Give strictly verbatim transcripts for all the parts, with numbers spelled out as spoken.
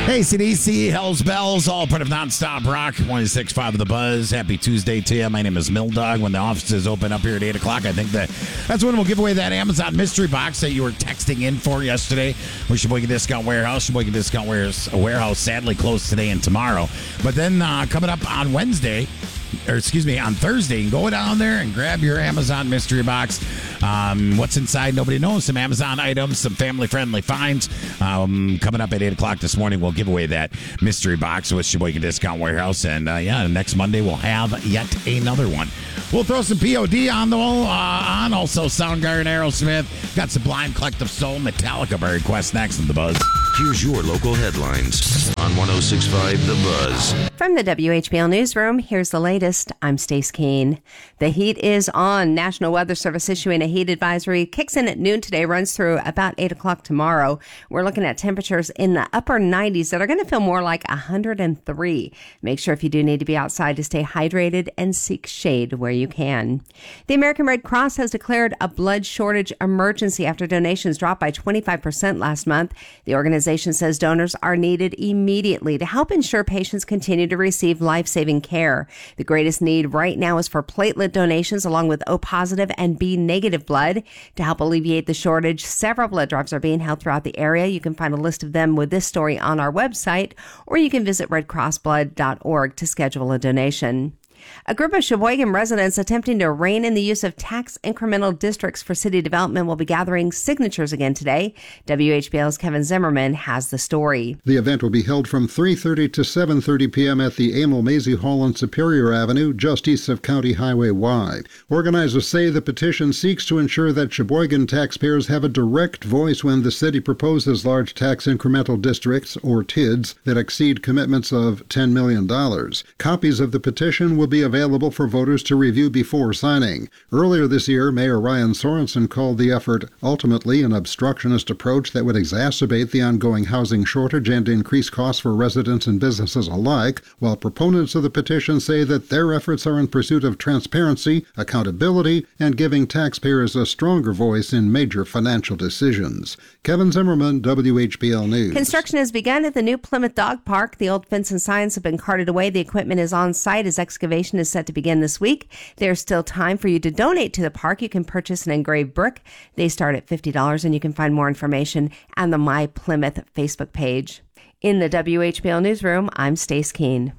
A C D C, Hell's Bells, all part of Nonstop Rock, one oh six point five of The Buzz. Happy Tuesday to you. My name is Mill Dog. When the offices open up here at eight o'clock, I think that that's when we'll give away that Amazon mystery box that you were texting in for yesterday. We Sheboygan Discount Warehouse. Sheboygan Discount Warehouse sadly closed today and tomorrow. But then uh, coming up on Wednesday, or excuse me, on Thursday, you can go down there and grab your Amazon mystery box. Um, what's inside, nobody knows. Some Amazon items, some family-friendly finds. Um, coming up at eight o'clock this morning, we'll give away that mystery box with Sheboygan Discount Warehouse. And, uh, yeah, next Monday we'll have yet another one. We'll throw some P O D on the uh, on. Also, Soundgarden, Aerosmith. Got Sublime, Collective Soul, Metallica by request next in The Buzz. Here's your local headlines on one oh six point five The Buzz. From the W H B L Newsroom, here's the latest. I'm Stace Keene. The heat is on. National Weather Service issuing a heat advisory. Kicks in at noon today, runs through about eight o'clock tomorrow. We're looking at temperatures in the upper nineties that are going to feel more like one hundred three. Make sure if you do need to be outside to stay hydrated and seek shade where you can. The American Red Cross has declared a blood shortage emergency after donations dropped by twenty-five percent last month. The organization says donors are needed immediately to help ensure patients continue to receive life-saving care. The greatest need right now is for platelet donations along with O positive and B negative blood. To help alleviate the shortage, several blood drives are being held throughout the area. You can find a list of them with this story on our website, or you can visit red cross blood dot org to schedule a donation. A group of Sheboygan residents attempting to rein in the use of tax incremental districts for city development will be gathering signatures again today. W H B L's Kevin Zimmerman has the story. The event will be held from three thirty to seven thirty p.m. at the Emil Mazie Hall on Superior Avenue, just east of County Highway Y. Organizers say the petition seeks to ensure that Sheboygan taxpayers have a direct voice when the city proposes large tax incremental districts, or T I Ds, that exceed commitments of ten million dollars. Copies of the petition will be available for voters to review before signing. Earlier this year, Mayor Ryan Sorensen called the effort ultimately an obstructionist approach that would exacerbate the ongoing housing shortage and increase costs for residents and businesses alike, while proponents of the petition say that their efforts are in pursuit of transparency, accountability, and giving taxpayers a stronger voice in major financial decisions. Kevin Zimmerman, W H B L News. Construction has begun at the new Plymouth Dog Park. The old fence and signs have been carted away. The equipment is on site as excavation is set to begin this week. There's still time for you to donate to the park. You can purchase an engraved brick. They start at fifty dollars, and you can find more information on the My Plymouth Facebook page. In the W H B L Newsroom, I'm Stace Keene.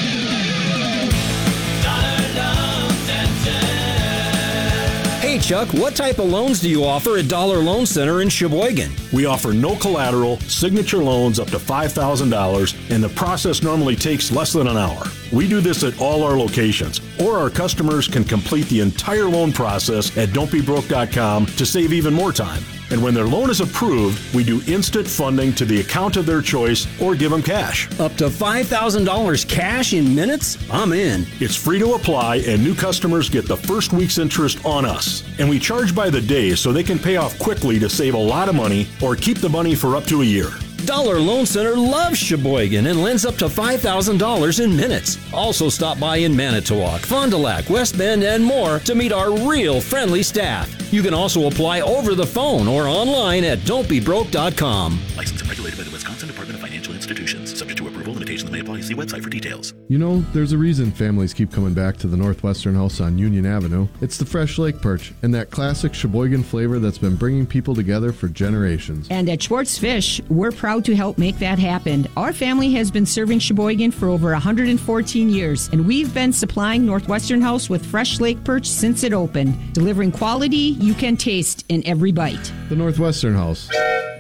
Hey Chuck, what type of loans do you offer at Dollar Loan Center in Sheboygan? We offer no collateral, signature loans up to five thousand dollars, and the process normally takes less than an hour. We do this at all our locations, or our customers can complete the entire loan process at don't be broke dot com to save even more time. And when their loan is approved, we do instant funding to the account of their choice or give them cash. Up to five thousand dollars cash in minutes? I'm in. It's free to apply, and new customers get the first week's interest on us. And we charge by the day so they can pay off quickly to save a lot of money or keep the money for up to a year. Dollar Loan Center loves Sheboygan and lends up to five thousand dollars in minutes. Also stop by in Manitowoc, Fond du Lac, West Bend, and more to meet our real friendly staff. You can also apply over the phone or online at don't be broke dot com. Licensed and regulated by the Wisconsin Department of Financial Institutions. Subject to approval, limitations may apply. See website for details. You know, there's a reason families keep coming back to the Northwestern House on Union Avenue. It's the fresh lake perch and that classic Sheboygan flavor that's been bringing people together for generations. And at Schwartz Fish, we're proud to help make that happen. Our family has been serving Sheboygan for over one hundred fourteen years, and we've been supplying Northwestern House with fresh lake perch since it opened, delivering quality you can taste in every bite. The Northwestern House.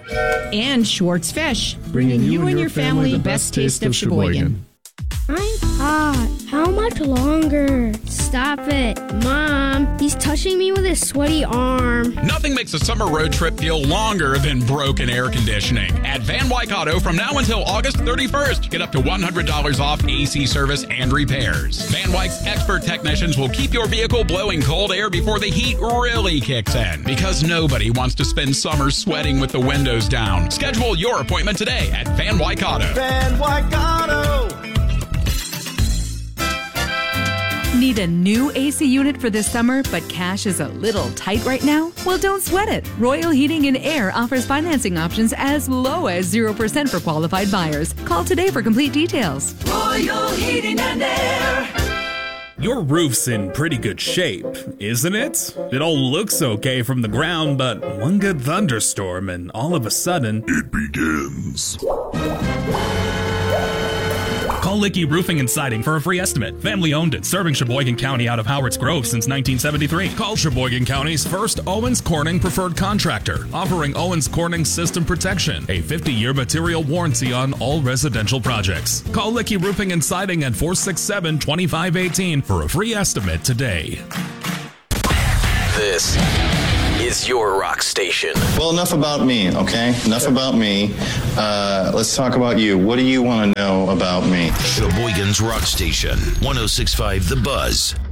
And Schwartz Fish, bringing, bringing you, you and your family the best taste of Sheboygan. I'm hot. How much longer? Stop it. Mom, he's touching me with his sweaty arm. Nothing makes a summer road trip feel longer than broken air conditioning. At Van Wyck Auto, from now until August thirty-first, get up to one hundred dollars off A C service and repairs. Van Wyck's expert technicians will keep your vehicle blowing cold air before the heat really kicks in, because nobody wants to spend summer sweating with the windows down. Schedule your appointment today at Van Wyck Auto. Van Wyck Auto. Need a new A C unit for this summer, but cash is a little tight right now? Well, don't sweat it. Royal Heating and Air offers financing options as low as zero percent for qualified buyers. Call today for complete details. Royal Heating and Air. Your roof's in pretty good shape, isn't it? It all looks okay from the ground, but one good thunderstorm and all of a sudden, it begins. Call Licky Roofing and Siding for a free estimate. Family owned and serving Sheboygan County out of Howard's Grove since nineteen seventy-three. Call Sheboygan County's first Owens Corning preferred contractor, offering Owens Corning System Protection, a fifty-year material warranty on all residential projects. Call Licky Roofing and Siding at four six seven, two five one eight for a free estimate today. This is your rock station. Well, enough about me, okay? Enough about me. Uh, let's talk about you. What do you want to know about me? Sheboygan's rock station, one oh six point five The Buzz.